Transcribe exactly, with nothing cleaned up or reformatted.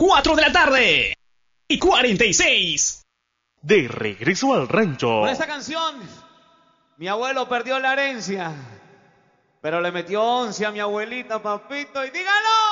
cuatro de la tarde y cuarenta y seis. De regreso al rancho. Con esta canción, mi abuelo perdió la herencia, pero le metió once a mi abuelita, papito, y dígalo.